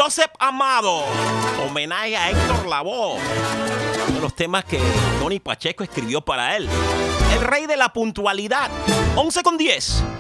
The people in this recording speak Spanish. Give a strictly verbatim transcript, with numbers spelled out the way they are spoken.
Joseph Amado, homenaje a Héctor Lavoe, uno de los temas que Tony Pacheco escribió para él. El rey de la puntualidad. once con diez.